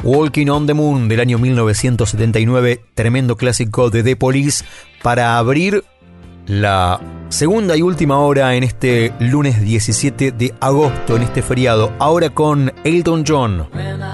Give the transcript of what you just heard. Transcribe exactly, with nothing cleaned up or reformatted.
Walking on the Moon del año mil novecientos setenta y nueve, tremendo clásico de The Police para abrir la segunda y última hora en este lunes diecisiete de agosto, en este feriado, ahora con Elton John.